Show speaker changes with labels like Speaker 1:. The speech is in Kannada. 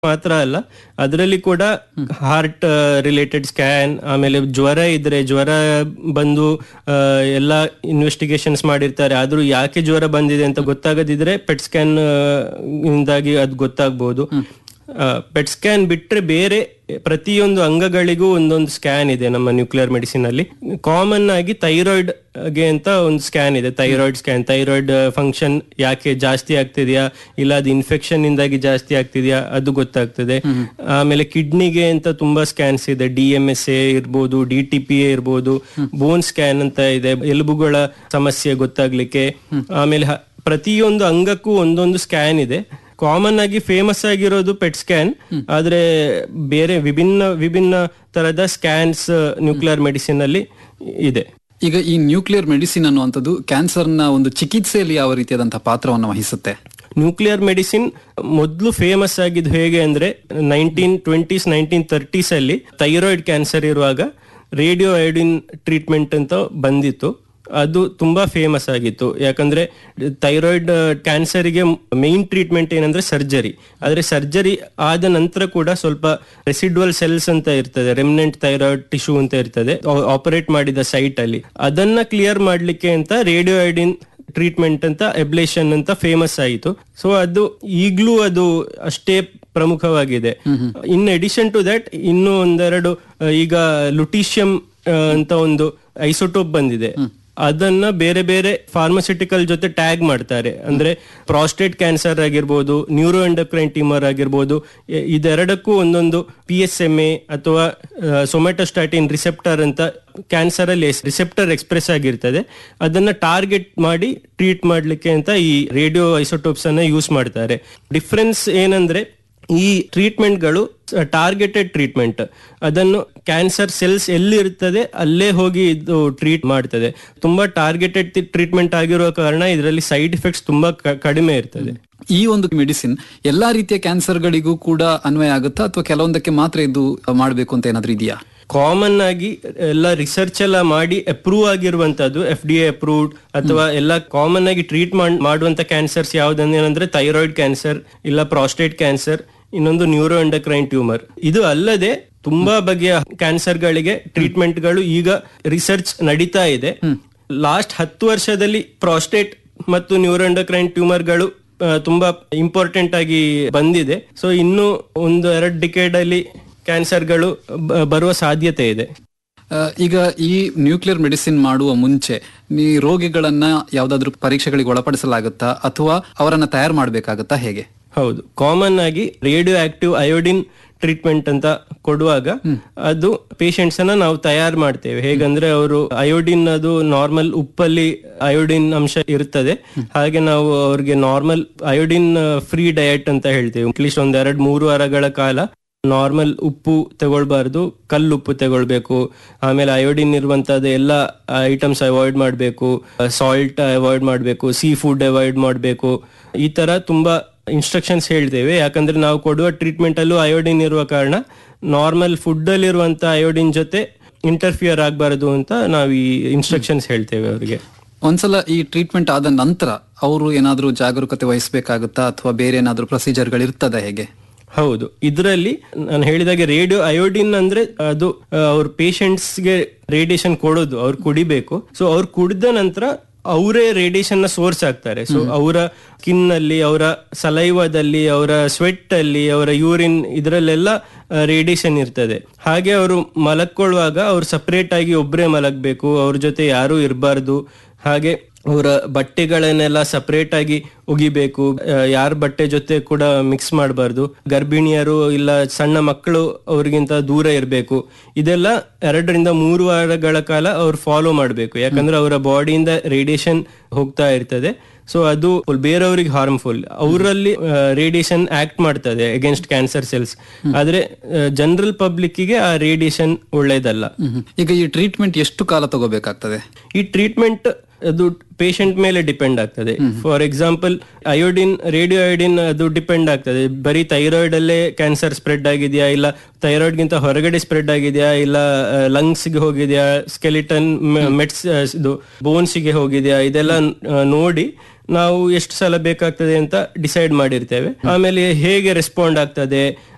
Speaker 1: ಮಾತ್ರ ಅಲ್ಲ, ಅದರಲ್ಲಿ ಕೂಡ ಹಾರ್ಟ್ ರಿಲೇಟೆಡ್ ಸ್ಕ್ಯಾನ್, ಆಮೇಲೆ ಜ್ವರ ಇದ್ರೆ ಜ್ವರ ಬಂದು ಎಲ್ಲ ಇನ್ವೆಸ್ಟಿಗೇಷನ್ಸ್ ಮಾಡಿರ್ತಾರೆ, ಆದ್ರೂ ಯಾಕೆ ಜ್ವರ ಬಂದಿದೆ ಅಂತ ಗೊತ್ತಾಗದಿದ್ರೆ ಪೆಟ್ ಸ್ಕ್ಯಾನ್ ಇಂದಾಗಿ ಅದು ಗೊತ್ತಾಗ್ಬೋದು. ಪೆಟ್ ಸ್ಕ್ಯಾನ್ ಬಿಟ್ರೆ ಬೇರೆ ಪ್ರತಿಯೊಂದು ಅಂಗಗಳಿಗೂ ಒಂದೊಂದು ಸ್ಕ್ಯಾನ್ ಇದೆ ನಮ್ಮ ನ್ಯೂಕ್ಲಿಯರ್ ಮೆಡಿಸಿನ್ ಅಲ್ಲಿ. ಕಾಮನ್ ಆಗಿ ಥೈರಾಯ್ಡ್ ಗೆ ಅಂತ ಒಂದು ಸ್ಕ್ಯಾನ್ ಇದೆ, ಥೈರಾಯ್ಡ್ ಸ್ಕ್ಯಾನ್. ಥೈರಾಯ್ಡ್ ಫಂಕ್ಷನ್ ಯಾಕೆ ಜಾಸ್ತಿ ಆಗ್ತಿದ್ಯಾ, ಇಲ್ಲ ಅದು ಇನ್ಫೆಕ್ಷನ್ ಇಂದಾಗಿ ಜಾಸ್ತಿ ಆಗ್ತಿದ್ಯಾ ಅದು ಗೊತ್ತಾಗ್ತದೆ. ಆಮೇಲೆ ಕಿಡ್ನಿಗೆ ಅಂತ ತುಂಬಾ ಸ್ಕ್ಯಾನ್ಸ್ ಇದೆ, DMSA ಇರ್ಬೋದು, DTPA ಇರ್ಬೋದು, ಬೋನ್ ಸ್ಕ್ಯಾನ್ ಅಂತ ಇದೆ, ಎಲುಬುಗಳ ಸಮಸ್ಯೆ ಗೊತ್ತಾಗ್ಲಿಕ್ಕೆ. ಆಮೇಲೆ ಪ್ರತಿಯೊಂದು ಅಂಗಕ್ಕೂ ಒಂದೊಂದು ಸ್ಕ್ಯಾನ್ ಇದೆ. ಕಾಮನ್ ಆಗಿ ಫೇಮಸ್ ಆಗಿರೋದು ಪೆಟ್ ಸ್ಕ್ಯಾನ್, ಆದ್ರೆ ಬೇರೆ ವಿಭಿನ್ನ ತರದ ಸ್ಕ್ಯಾನ್ಸ್ ನ್ಯೂಕ್ಲಿಯರ್ ಮೆಡಿಸಿನ್ ಅಲ್ಲಿ ಇದೆ.
Speaker 2: ಈಗ ಈ ನ್ಯೂಕ್ಲಿಯರ್ ಮೆಡಿಸಿನ್ ಅನ್ನುವಂಥದ್ದು ಕ್ಯಾನ್ಸರ್ನ ಒಂದು ಚಿಕಿತ್ಸೆಯಲ್ಲಿ ಯಾವ ರೀತಿಯಾದಂತಹ ಪಾತ್ರವನ್ನು ವಹಿಸುತ್ತೆ?
Speaker 1: ನ್ಯೂಕ್ಲಿಯರ್ ಮೆಡಿಸಿನ್ ಮೊದಲು ಫೇಮಸ್ ಆಗಿದ್ದು ಹೇಗೆ ಅಂದ್ರೆ 1920s 1930s ಅಲ್ಲಿ ಥೈರಾಯ್ಡ್ ಕ್ಯಾನ್ಸರ್ ಇರುವಾಗ ರೇಡಿಯೋ ಅಯೋಡಿನ್ ಟ್ರೀಟ್ಮೆಂಟ್ ಅಂತ ಬಂದಿತ್ತು. ಅದು ತುಂಬಾ ಫೇಮಸ್ ಆಗಿತ್ತು, ಯಾಕಂದ್ರೆ ಥೈರಾಯ್ಡ್ ಕ್ಯಾನ್ಸರ್ಗೆ ಮೇನ್ ಟ್ರೀಟ್ಮೆಂಟ್ ಏನಂದ್ರೆ ಸರ್ಜರಿ. ಆದ್ರೆ ಸರ್ಜರಿ ಆದ ನಂತರ ಕೂಡ ಸ್ವಲ್ಪ ರೆಸಿಡ್ಯುವಲ್ ಸೆಲ್ಸ್ ಅಂತ ಇರ್ತದೆ, ರೆಮಿನೆಂಟ್ ಥೈರಾಯ್ಡ್ ಟಿಶ್ಯೂ ಅಂತ ಇರ್ತದೆ ಆಪರೇಟ್ ಮಾಡಿದ ಸೈಟ್ ಅಲ್ಲಿ, ಅದನ್ನ ಕ್ಲಿಯರ್ ಮಾಡ್ಲಿಕ್ಕೆ ಅಂತ ರೇಡಿಯೋ ಅಯೋಡಿನ್ ಟ್ರೀಟ್ಮೆಂಟ್ ಅಂತ ಎಬ್ಲೇಷನ್ ಅಂತ ಫೇಮಸ್ ಆಯಿತು. ಸೊ ಅದು ಈಗ್ಲೂ ಅದು ಅಷ್ಟೇ ಪ್ರಮುಖವಾಗಿದೆ. ಇನ್ ಎಡಿಷನ್ ಟು ದಟ್ ಇನ್ನು ಒಂದೆರಡು ಈಗ ಲುಟೀಷಿಯಂ ಅಂತ ಒಂದು ಐಸೋಟೋಪ್ ಬಂದಿದೆ, ಅದನ್ನ ಬೇರೆ ಬೇರೆ ಫಾರ್ಮಸ್ಯೂಟಿಕಲ್ ಜೊತೆ ಟ್ಯಾಗ್ ಮಾಡ್ತಾರೆ. ಅಂದ್ರೆ ಪ್ರಾಸ್ಟೇಟ್ ಕ್ಯಾನ್ಸರ್ ಆಗಿರ್ಬೋದು, ನ್ಯೂರೋ ಎಂಡೋಕ್ರೈನ್ ಟ್ಯೂಮರ್ ಆಗಿರ್ಬೋದು, ಇದೆರಡಕ್ಕೂ ಒಂದೊಂದು PSMA ಅಥವಾ ಸೊಮ್ಯಾಟೋಸ್ಟಾಟಿನ್ ರಿಸೆಪ್ಟರ್ ಅಂತ ಕ್ಯಾನ್ಸರ್ ಅಲ್ಲಿ ರಿಸೆಪ್ಟರ್ ಎಕ್ಸ್ಪ್ರೆಸ್ ಆಗಿರ್ತದೆ, ಅದನ್ನ ಟಾರ್ಗೆಟ್ ಮಾಡಿ ಟ್ರೀಟ್ ಮಾಡ್ಲಿಕ್ಕೆ ಅಂತ ಈ ರೇಡಿಯೋ ಐಸೋಟೋಪ್ಸ್ ಅನ್ನ ಯೂಸ್ ಮಾಡ್ತಾರೆ. ಡಿಫ್ರೆನ್ಸ್ ಏನಂದ್ರೆ ಈ ಟ್ರೀಟ್ಮೆಂಟ್ಗಳು ಟಾರ್ಗೆಟೆಡ್ ಟ್ರೀಟ್ಮೆಂಟ್, ಅದನ್ನು ಕ್ಯಾನ್ಸರ್ ಸೆಲ್ಸ್ ಎಲ್ಲಿರ್ತದೆ ಅಲ್ಲೇ ಹೋಗಿ ಇದು ಟ್ರೀಟ್ ಮಾಡ್ತದೆ. ತುಂಬಾ ಟಾರ್ಗೆಟೆಡ್ ಟ್ರೀಟ್ಮೆಂಟ್ ಆಗಿರುವ ಕಾರಣ ಇದರಲ್ಲಿ ಸೈಡ್ ಎಫೆಕ್ಟ್ಸ್ ತುಂಬಾ ಕಡಿಮೆ ಇರ್ತದೆ.
Speaker 2: ಈ ಒಂದು ಮೆಡಿಸಿನ್ ಎಲ್ಲಾ ರೀತಿಯ ಕ್ಯಾನ್ಸರ್ಗಳಿಗೂ ಕೂಡ ಅನ್ವಯ ಆಗುತ್ತಾ ಅಥವಾ ಕೆಲವೊಂದಕ್ಕೆ ಮಾತ್ರ ಇದು ಮಾಡಬೇಕು ಅಂತ ಏನಾದ್ರೂ ಇದೆಯಾ?
Speaker 1: ಕಾಮನ್ ಆಗಿ ಎಲ್ಲ ರಿಸರ್ಚ್ ಎಲ್ಲ ಮಾಡಿ ಅಪ್ರೂವ್ ಆಗಿರುವಂತದ್ದು, FDA ಅಪ್ರೂವ್ಡ್ ಅಥವಾ ಎಲ್ಲ ಕಾಮನ್ ಆಗಿ ಟ್ರೀಟ್ ಮಾಡುವಂತ ಕ್ಯಾನ್ಸರ್ಸ್ ಯಾವ್ದಂದ್ರೆ ಥೈರಾಯ್ಡ್ ಕ್ಯಾನ್ಸರ್, ಇಲ್ಲ ಪ್ರಾಸ್ಟೇಟ್ ಕ್ಯಾನ್ಸರ್, ಇನ್ನೊಂದು ನ್ಯೂರೋ ಎಂಡೋಕ್ರೈನ್ ಟ್ಯೂಮರ್. ಇದು ಅಲ್ಲದೆ ತುಂಬಾ ಬಗೆಯ ಕ್ಯಾನ್ಸರ್ಗಳಿಗೆ ಟ್ರೀಟ್ಮೆಂಟ್ಗಳು ಈಗ ರಿಸರ್ಚ್ ನಡೀತಾ ಇದೆ. ಲಾಸ್ಟ್ 10 ವರ್ಷದಲ್ಲಿ ಪ್ರಾಸ್ಟೇಟ್ ಮತ್ತು ನ್ಯೂರೋ ಎಂಡೋಕ್ರೈನ್ ಟ್ಯೂಮರ್ಗಳು ತುಂಬಾ ಇಂಪಾರ್ಟೆಂಟ್ ಆಗಿ ಬಂದಿದೆ. ಸೊ ಇನ್ನು 1-2 ಡಿಕೇಡ್ ಅಲ್ಲಿ ಕ್ಯಾನ್ಸರ್ಗಳು ಬರುವ ಸಾಧ್ಯತೆ ಇದೆ.
Speaker 2: ಈಗ ಈ ನ್ಯೂಕ್ಲಿಯರ್ ಮೆಡಿಸಿನ್ ಮಾಡುವ ಮುಂಚೆ ಈ ರೋಗಿಗಳನ್ನ ಯಾವ್ದಾದ್ರು ಪರೀಕ್ಷೆಗಳಿಗೆ ಒಳಪಡಿಸಲಾಗುತ್ತಾ ಅಥವಾ ಅವರನ್ನ ತಯಾರು ಮಾಡಬೇಕಾಗುತ್ತಾ, ಹೇಗೆ?
Speaker 1: ಹೌದು, ಕಾಮನ್ ಆಗಿ ರೇಡಿಯೋ ಆಕ್ಟಿವ್ ಅಯೋಡಿನ್ ಟ್ರೀಟ್ಮೆಂಟ್ ಅಂತ ಕೊಡುವಾಗ ಅದು ಪೇಷಂಟ್ಸ್ ಅನ್ನ ನಾವು ತಯಾರು ಮಾಡ್ತೇವೆ. ಹೇಗಂದ್ರೆ ಅವರು ಅಯೋಡಿನ್, ಅದು ನಾರ್ಮಲ್ ಉಪ್ಪಲ್ಲಿ ಅಯೋಡಿನ್ ಅಂಶ ಇರ್ತದೆ, ಹಾಗೆ ನಾವು ಅವ್ರಿಗೆ ನಾರ್ಮಲ್ ಅಯೋಡಿನ್ ಫ್ರೀ ಡಯಟ್ ಅಂತ ಹೇಳ್ತೇವೆ. ಅಟ್ಲೀಸ್ಟ್ 1-2-3 ವಾರಗಳ ಕಾಲ ನಾರ್ಮಲ್ ಉಪ್ಪು ತಗೊಳ್ಬಾರ್ದು, ಕಲ್ಲುಪ್ಪು ತಗೊಳ್ಬೇಕು. ಆಮೇಲೆ ಅಯೋಡಿನ್ ಇರುವಂತದ್ದು ಎಲ್ಲ ಐಟಮ್ಸ್ ಅವಾಯ್ಡ್ ಮಾಡಬೇಕು, ಸಾಲ್ಟ್ ಅವಾಯ್ಡ್ ಮಾಡಬೇಕು, ಸೀ ಫುಡ್ ಅವಾಯ್ಡ್ ಮಾಡಬೇಕು. ಈ ತರ ತುಂಬಾ ಇನ್ಸ್ಟ್ರಕ್ಷನ್ಸ್ ಹೇಳ್ತೇವೆ, ಯಾಕಂದ್ರೆ ನಾವು ಕೊಡುವ ಟ್ರೀಟ್ಮೆಂಟ್ ಅಲ್ಲೂ ಅಯೋಡಿನ್ ಇರುವ ಕಾರಣ ನಾರ್ಮಲ್ ಫುಡ್ ಅಲ್ಲಿ ಇರುವಂತ ಅಯೋಡಿನ್ ಜೊತೆ ಇಂಟರ್ಫಿಯರ್ ಆಗಬಾರದು ಅಂತ ನಾವು ಈ ಇನ್ಸ್ಟ್ರಕ್ಷನ್ಸ್ ಹೇಳ್ತೇವೆ ಅವರಿಗೆ.
Speaker 2: ಒಂದ್ಸಲ ಈ ಟ್ರೀಟ್ಮೆಂಟ್ ಆದ ನಂತರ ಅವರು ಏನಾದ್ರೂ ಜಾಗರೂಕತೆ ವಹಿಸಬೇಕಾಗುತ್ತಾ ಅಥವಾ ಬೇರೆ ಏನಾದ್ರೂ ಪ್ರೊಸೀಜರ್ಗಳು ಇರ್ತದ, ಹೇಗೆ?
Speaker 1: ಹೌದು, ಇದರಲ್ಲಿ ನಾನು ಹೇಳಿದಾಗೆ ರೇಡಿಯೋ ಅಯೋಡಿನ್ ಅಂದ್ರೆ ಅದು ಅವ್ರ ಪೇಷಂಟ್ಸ್ಗೆ ರೇಡಿಯೇಷನ್ ಕೊಡೋದು, ಅವ್ರು ಕುಡಿಬೇಕು. ಸೊ ಅವ್ರು ಕುಡಿದ ನಂತರ ಅವರೇ ರೇಡಿಯೇಷನ್ ನ ಸೋರ್ಸ್ ಆಗ್ತಾರೆ. ಸೊ ಅವರ ಸ್ಕಿನ್ ಅಲ್ಲಿ, ಅವರ ಸಲೈವಾದಲ್ಲಿ, ಅವರ ಸ್ವೆಟ್ ಅಲ್ಲಿ, ಅವರ ಯೂರಿನ್, ಇದರಲ್ಲೆಲ್ಲ ರೇಡಿಯೇಷನ್ ಇರ್ತದೆ. ಹಾಗೆ ಅವರು ಮಲಕ್ಕೊಳ್ಳುವಾಗ ಅವ್ರು ಸಪರೇಟ್ ಆಗಿ ಒಬ್ಬರೇ ಮಲಗಬೇಕು, ಅವ್ರ ಜೊತೆ ಯಾರು ಇರಬಾರ್ದು. ಹಾಗೆ ಅವರ ಬಟ್ಟೆಗಳನ್ನೆಲ್ಲ ಸಪರೇಟ್ ಆಗಿ ಒಗಿಬೇಕು, ಯಾರ ಬಟ್ಟೆ ಜೊತೆ ಕೂಡ ಮಿಕ್ಸ್ ಮಾಡಬಾರ್ದು. ಗರ್ಭಿಣಿಯರು ಇಲ್ಲ ಸಣ್ಣ ಮಕ್ಕಳು ಅವ್ರಿಗಿಂತ ದೂರ ಇರಬೇಕು. ಇದೆಲ್ಲ 2-3 ವಾರಗಳ ಕಾಲ ಅವ್ರು ಫಾಲೋ ಮಾಡಬೇಕು, ಯಾಕಂದ್ರೆ ಅವರ ಬಾಡಿಯಿಂದ ರೇಡಿಯೇಷನ್ ಹೋಗ್ತಾ ಇರ್ತದೆ. ಸೊ ಅದು ಬೇರೆಯವ್ರಿಗೆ ಹಾರ್ಮ್ಫುಲ್. ಅವರಲ್ಲಿ ರೇಡಿಯೇಷನ್ ಆಕ್ಟ್ ಮಾಡ್ತದೆ ಅಗೇನ್ಸ್ಟ್ ಕ್ಯಾನ್ಸರ್ ಸೆಲ್ಸ್, ಆದ್ರೆ ಜನರಲ್ ಪಬ್ಲಿಕ್ಗೆ ಆ ರೇಡಿಯೇಷನ್ ಒಳ್ಳೇದಲ್ಲ.
Speaker 2: ಈಗ ಈ ಟ್ರೀಟ್ಮೆಂಟ್ ಎಷ್ಟು ಕಾಲ ತಗೋಬೇಕಾಗ್ತದೆ?
Speaker 1: ಈ ಟ್ರೀಟ್ಮೆಂಟ್ ಅದು ಪೇಷಂಟ್ ಮೇಲೆ ಡಿಪೆಂಡ್ ಆಗ್ತದೆ. For example iodine, radio iodine ಅದು ಡಿಪೆಂಡ್ ಆಗ್ತದೆ. ಬರೀ ಥೈರಾಯ್ಡ್ ಅಲ್ಲೇ ಕ್ಯಾನ್ಸರ್ ಸ್ಪ್ರೆಡ್ ಆಗಿದೆಯಾ, ಇಲ್ಲ ಥೈರಾಯ್ಡ್ ಗಿಂತ ಹೊರಗಡೆ ಸ್ಪ್ರೆಡ್ ಆಗಿದೆಯಾ, ಇಲ್ಲ ಲಂಗ್ಸ್ ಗೆ ಹೋಗಿದೆಯಾ, ಸ್ಕೆಲಿಟನ್ ಮೆಟ್ಸ್ ಇದು ಬೋನ್ಸ್ ಗೆ ಹೋಗಿದೆಯಾ, ಇದೆಲ್ಲ ನೋಡಿ ನಾವು ಎಷ್ಟು ಸಲ ಬೇಕಾಗ್ತದೆ ಅಂತ ಡಿಸೈಡ್ ಮಾಡಿರ್ತೇವೆ. ಆಮೇಲೆ ಹೇಗೆ ರೆಸ್ಪಾಂಡ್ ಆಗ್ತದೆ,